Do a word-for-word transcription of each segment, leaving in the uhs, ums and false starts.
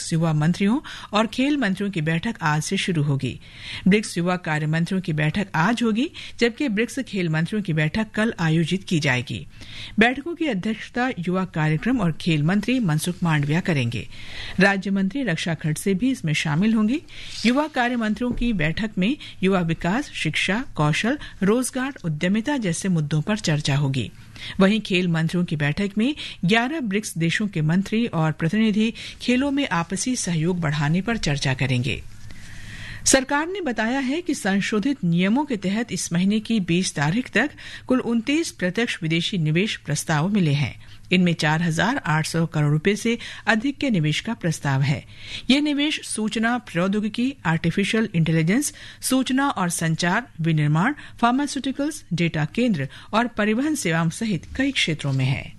BRICS युवा मंत्रियों और खेल मंत्रियों की बैठक आज से शुरू होगी। ब्रिक्स युवा कार्य मंत्रियों की बैठक आज होगी, जबकि ब्रिक्स खेल मंत्रियों की बैठक कल आयोजित की जाएगी। बैठकों की अध्यक्षता युवा कार्यक्रम और खेल मंत्री मनसुख मांडविया करेंगे। राज्य मंत्री रक्षा खड़से भी इसमें शामिल होंगे। युवा कार्य मंत्रियों की बैठक में युवा विकास, शिक्षा, कौशल, रोजगार, उद्यमिता जैसे मुद्दों पर चर्चा होगी। वहीं खेल मंत्रियों की बैठक में ग्यारह ब्रिक्स देशों के मंत्री और प्रतिनिधि खेलों में आपसी सहयोग बढ़ाने पर चर्चा करेंगे। सरकार ने बताया है कि संशोधित नियमों के तहत इस महीने की बीस तारीख तक कुल उनतीस प्रत्यक्ष विदेशी निवेश प्रस्ताव मिले हैं। इनमें चार हजार आठ सौ करोड़ रुपए से अधिक के निवेश का प्रस्ताव है। ये निवेश सूचना प्रौद्योगिकी, आर्टिफिशियल इंटेलिजेंस, सूचना और संचार, विनिर्माण, फार्मास्यूटिकल्स, डेटा केंद्र और परिवहन सेवाओं सहित कई क्षेत्रों में है।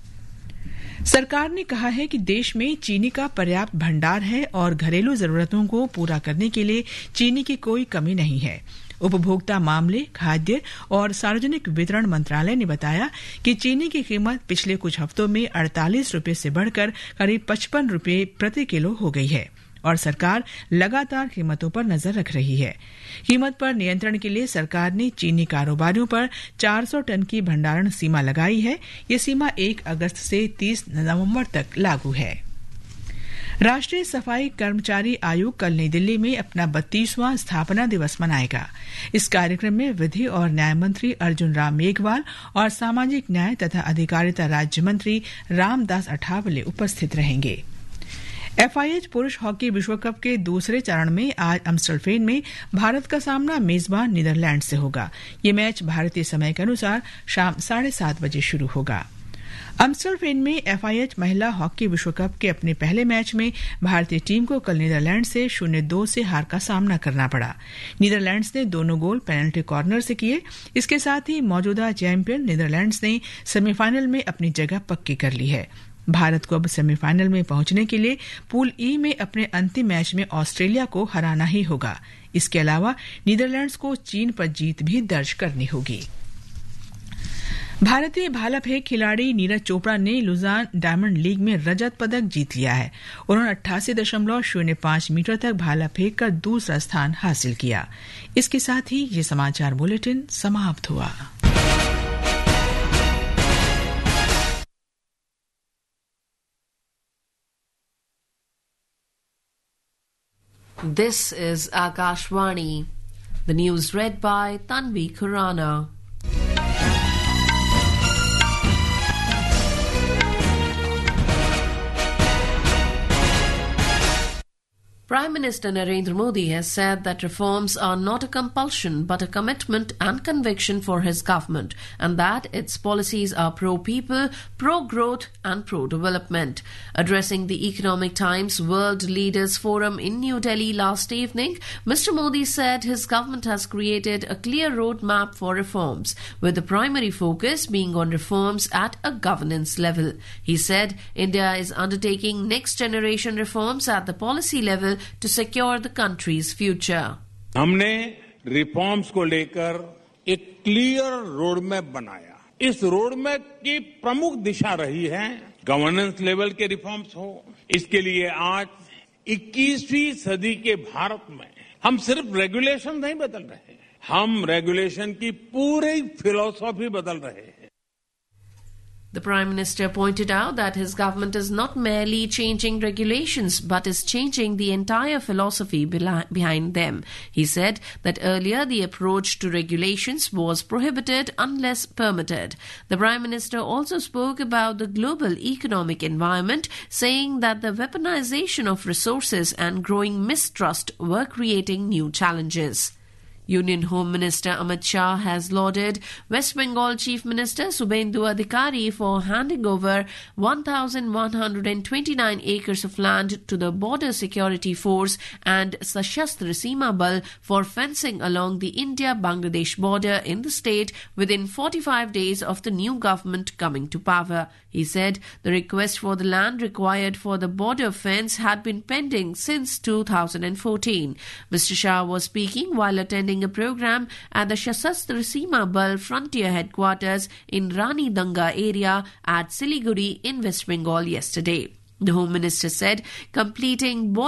सरकार ने कहा है कि देश में चीनी का पर्याप्त भंडार है और घरेलू जरूरतों को पूरा करने के लिए चीनी की कोई कमी नहीं है। उपभोक्ता मामले, खाद्य और सार्वजनिक वितरण मंत्रालय ने बताया कि चीनी की कीमत पिछले कुछ हफ्तों में अड़तालीस रुपये से बढ़कर करीब पचपन रुपये प्रति किलो हो गई है और सरकार लगातार कीमतों पर नजर रख रही है। कीमत पर नियंत्रण के लिए सरकार ने चीनी कारोबारियों पर चार सौ टन की भंडारण सीमा लगाई है। ये सीमा एक अगस्त से तीस नवंबर तक लागू है। राष्ट्रीय सफाई कर्मचारी आयोग कल नई दिल्ली में अपना बत्तीसवां स्थापना दिवस मनाएगा। इस कार्यक्रम में विधि और न्याय मंत्री अर्जुन राम मेघवाल और सामाजिक न्याय तथा अधिकारिता राज्य मंत्री रामदास अठावले उपस्थित रहेंगे। एफआईएच पुरुष हॉकी विश्व कप के दूसरे चरण में आज एम्स्टलवेन में भारत का सामना मेजबान नीदरलैंड से होगा। ये मैच भारतीय समय के अनुसार शाम साढ़े सात बजे शुरू होगा। एम्स्टलवेन में एफआईएच महिला हॉकी विश्व कप के अपने पहले मैच में भारतीय टीम को कल नीदरलैंड से शून्य दो से हार का सामना करना पड़ा। नीदरलैंड्स ने दोनों गोल पेनल्टी कॉर्नर से किए। इसके साथ ही मौजूदा चैंपियन नीदरलैंड्स ने सेमीफाइनल में अपनी जगह पक्की कर ली है। भारत को अब सेमीफाइनल में पहुंचने के लिए पूल ई में अपने अंतिम मैच में ऑस्ट्रेलिया को हराना ही होगा। इसके अलावा नीदरलैंड्स को चीन पर जीत भी दर्ज करनी होगी। भारतीय भाला फेंक खिलाड़ी नीरज चोपड़ा ने लुजान डायमंड लीग में रजत पदक जीत लिया है। उन्होंने अट्ठासी दशमलव शून्य पांच मीटर तक भाला फेंक कर दूसरा स्थान हासिल किया। इसके साथ ही ये समाचार बुलेटिन समाप्त हुआ। This is Akashvani. The news read by Tanvi Khurana. Prime Minister Narendra Modi has said that reforms are not a compulsion but a commitment and conviction for his government, and that its policies are pro-people, pro-growth and pro-development. Addressing the Economic Times World Leaders Forum in New Delhi last evening, Mister Modi said his government has created a clear roadmap for reforms, with the primary focus being on reforms at a governance level. He said India is undertaking next-generation reforms at the policy level to secure the country's future. हमने reforms को लेकर एक clear road map बनाया। इस road map की प्रमुख दिशा रही है गवर्नेंस लेवल के रिफॉर्म्स हो। इसके लिए आज इक्कीसवीं सदी के भारत में हम सिर्फ रेगुलेशन नहीं बदल रहे, हम रेगुलेशन की पूरी फिलॉसफी बदल रहे हैं। The Prime Minister pointed out that his government is not merely changing regulations but is changing the entire philosophy behind them. He said that earlier the approach to regulations was prohibited unless permitted. The Prime Minister also spoke about the global economic environment, saying that the weaponization of resources and growing mistrust were creating new challenges. Union Home Minister Amit Shah has lauded West Bengal Chief Minister Subhendu Adhikari for handing over one thousand one hundred twenty-nine acres of land to the Border Security Force and Sashastra Seema Bal for fencing along the India-Bangladesh border in the state within forty-five days of the new government coming to power. He said the request for the land required for the border fence had been pending since two thousand fourteen. Mister Shah was speaking while attending a program at the Sashastra Seema Bal Frontier Headquarters in Rani Danga area at Siliguri in West Bengal yesterday. The Home Minister said completing border